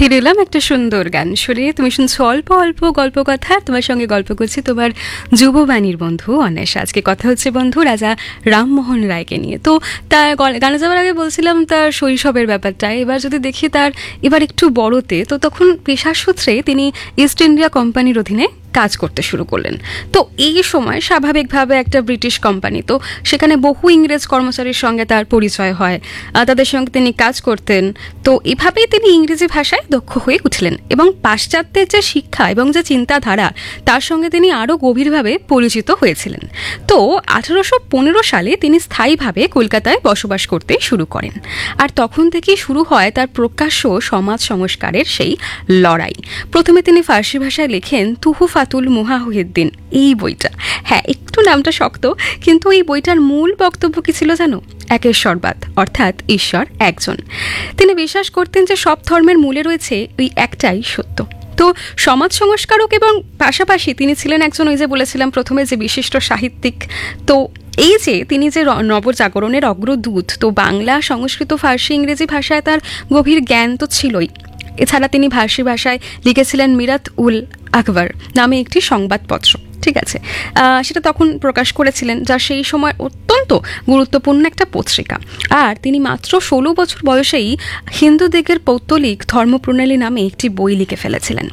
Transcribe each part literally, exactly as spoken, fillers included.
ফিরে এলাম একটা সুন্দর গান শুনে। তুমি শুনছো অল্প অল্প গল্প কথা, তোমার সঙ্গে গল্প করছি তোমার যুববাণীর বন্ধু অন্বেষা। আজকে কথা হচ্ছে বন্ধু রাজা রামমোহন রায়কে নিয়ে। তো তার গানে যাওয়ার আগে বলছিলাম তার শৈশবের ব্যাপারটা। এবার যদি দেখি তার এবার একটু বড়তে, তো তখন পেশার সূত্রে তিনি ইস্ট ইন্ডিয়া কোম্পানির অধীনে কাজ করতে শুরু করলেন। তো এই সময় স্বাভাবিকভাবে একটা ব্রিটিশ কোম্পানি, তো সেখানে বহু ইংরেজ কর্মচারীর সঙ্গে তার পরিচয় হয়, তাদের সঙ্গে তিনি কাজ করতেন। তো এভাবেই তিনি ইংরেজি ভাষায় দক্ষ হয়ে উঠলেন এবং পাশ্চাত্যের যে শিক্ষা এবং যে চিন্তাধারা তার সঙ্গে তিনি আরও গভীরভাবে পরিচিত হয়েছিলেন। তো আঠারোশো পনেরো সালে তিনি স্থায়ীভাবে কলকাতায় বসবাস করতে শুরু করেন। আর তখন থেকেই শুরু হয় তার প্রকাশ্য সমাজ সংস্কারের সেই লড়াই। প্রথমে তিনি ফার্সি ভাষায় লেখেন তুহুফাতুল মুহাহিদ্দিন এই বইটা। হ্যাঁ, একটু নামটা শক্ত, কিন্তু এই বইটার মূল বক্তব্য কি ছিল জানো? একেশ্বরবাদ, অর্থাৎ ঈশ্বর একজন। তিনি বিশ্বাস করতেন যে সব ধর্মের মূলে রয়েছে ওই একটাই সত্য। তো সমাজ সংস্কারক এবং পাশাপাশি তিনি ছিলেন একজন, ওই যে বলেছিলাম প্রথমে, যে বিশিষ্ট সাহিত্যিক। তো এই যে তিনি যে নবজাগরণের অগ্রদূত, তো বাংলা, সংস্কৃত, ফার্সি, ইংরেজি ভাষায় তার গভীর জ্ঞান তো ছিলই। এছাড়া তিনি ফার্সি ভাষায় লিখেছিলেন মিরাত উল আকবর নামে একটি সংবাদপত্র, ঠিক আছে, সেটা তখন প্রকাশ করেছিলেন, যা সেই সময় অত্যন্ত গুরুত্বপূর্ণ একটা পত্রিকা। আর তিনি মাত্র ষোলো বছর বয়সেই হিন্দু দিগের পৌত্তলিক ধর্মপ্রণালী নামে একটি বই লিখে ফেলেছিলেন।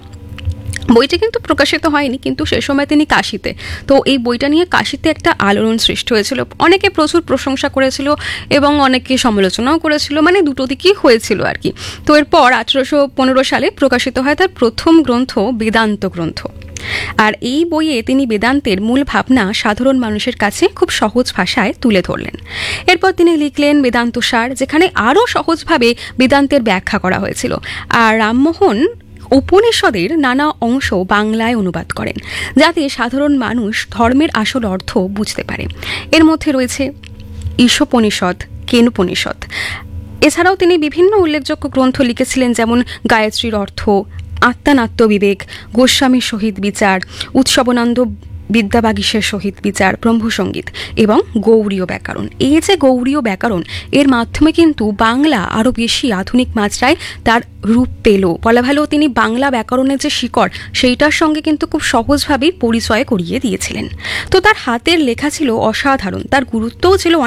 বইটি কিন্তু প্রকাশিত হয়নি, কিন্তু সে সময় তিনি কাশীতে, তো এই বইটা নিয়ে কাশীতে একটা আলোড়ন সৃষ্টি হয়েছিল। অনেকে প্রচুর প্রশংসা করেছিল এবং অনেকে সমালোচনাও করেছিল, মানে দুটো দিকই হয়েছিল আর কি। তো এরপর আঠারোশো পনেরো সালে প্রকাশিত হয় তার প্রথম গ্রন্থ বেদান্ত গ্রন্থ। আর এই বইয়ে তিনি বেদান্তের মূল ভাবনা সাধারণ মানুষের কাছে খুব সহজ ভাষায় তুলে ধরলেন। এরপর তিনি লিখলেন বেদান্ত সার, যেখানে আরও সহজভাবে বেদান্তের ব্যাখ্যা করা হয়েছিল। আর রামমোহন উপনিষদের নানা অংশ বাংলায় অনুবাদ করেন, যাতে সাধারণ মানুষ ধর্মের আসল অর্থ বুঝতে পারে। এর মধ্যে রয়েছে ঈশোপনিষদ, কেনোপনিষদ। এছাড়াও তিনি বিভিন্ন উল্লেখযোগ্য গ্রন্থ লিখেছিলেন, যেমন গায়ত্রীর অর্থ, আত্মানাত্ম বিবেক, গোস্বামীর সহিত বিচার, উৎসবানন্দ বিদ্যাবাগীশের সহিত বিচার, ব্রহ্মসঙ্গীত এবং গৌড়ীয় ব্যাকরণ। এই যে গৌড়ীয় ব্যাকরণ, এর মাধ্যমে কিন্তু বাংলা আরও বেশি আধুনিক মাত্রায় তার রূপ পেল। বলা ভালো, তিনি বাংলা ব্যাকরণের যে শিকড়, সেইটার সঙ্গে কিন্তু খুব সহজভাবেই পরিচয় করিয়ে দিয়েছিলেন। তো তার হাতের লেখা ছিল অসাধারণ, তার গুরুত্বও ছিল